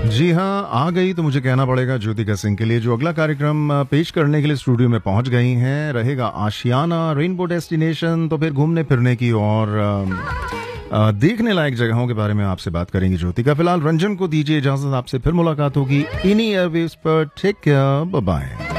जी हाँ, आ गई तो मुझे कहना पड़ेगा ज्योतिका सिंह के लिए, जो अगला कार्यक्रम पेश करने के लिए स्टूडियो में पहुंच गई हैं। रहेगा आशियाना रेनबो डेस्टिनेशन, तो फिर घूमने फिरने की और देखने लायक जगहों के बारे में आपसे बात करेंगी ज्योतिका। फिलहाल रंजन को दीजिए इजाजत, आपसे फिर मुलाकात होगी इन्हीं एयरवेव्स पर। Take care, bye bye.